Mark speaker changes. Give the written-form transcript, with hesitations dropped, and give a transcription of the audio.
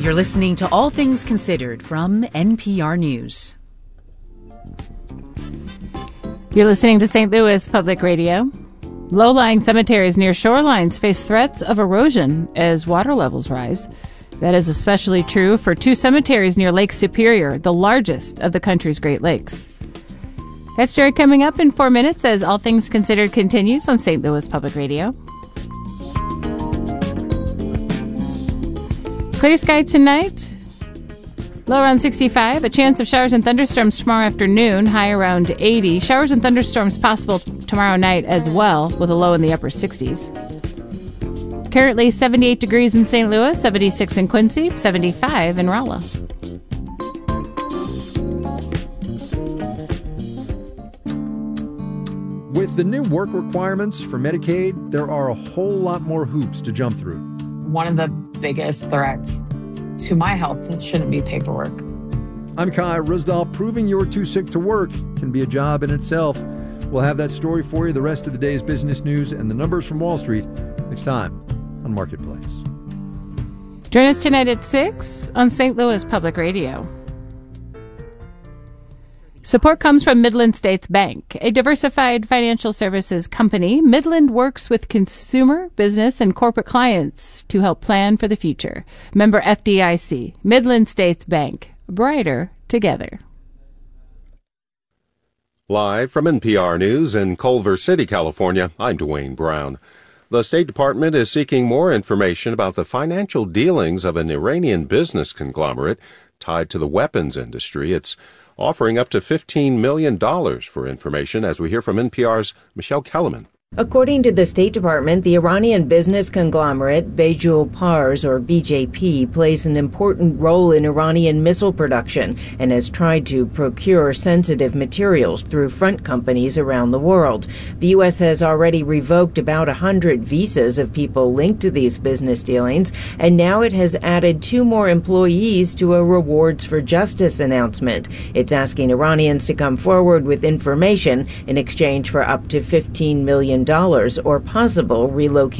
Speaker 1: You're listening to All Things Considered from NPR News.
Speaker 2: You're listening to St. Louis Public Radio. Low-lying cemeteries near shorelines face threats of erosion as water levels rise. That is especially true for two cemeteries near Lake Superior, the largest of the country's Great Lakes. That story coming up in 4 minutes as All Things Considered continues on St. Louis Public Radio. Clear sky tonight. Low around 65. A chance of showers and thunderstorms tomorrow afternoon. High around 80. Showers and thunderstorms possible tomorrow night as well, with a low in the upper 60s. Currently 78 degrees in St. Louis, 76 in Quincy, 75 in Rolla.
Speaker 3: With the new work requirements for Medicaid, there are a whole lot more hoops to jump through.
Speaker 4: One of the biggest threats to my health shouldn't be paperwork.
Speaker 3: I'm Kai Risdahl. Proving you're too sick to work can be a job in itself. We'll have that story for you, the rest of the day's business news, and the numbers from Wall Street next time on Marketplace.
Speaker 2: Join us tonight at 6 on St. Louis Public Radio. Support comes from Midland States Bank, a diversified financial services company. Midland works with consumer, business, and corporate clients to help plan for the future. Member FDIC, Midland States Bank, brighter together.
Speaker 5: Live from NPR News in Culver City, California, I'm Dwayne Brown. The State Department is seeking more information about the financial dealings of an Iranian business conglomerate tied to the weapons industry. It's offering up to $15 million for information, as we hear from NPR's Michelle Kellerman.
Speaker 6: According to the State Department, the Iranian business conglomerate Bejul Pars, or BJP, plays an important role in Iranian missile production and has tried to procure sensitive materials through front companies around the world. The U.S. has already revoked about 100 visas of people linked to these business dealings, and now it has added 2 more employees to a Rewards for Justice announcement. It's asking Iranians to come forward with information in exchange for up to $15 million or possible relocation.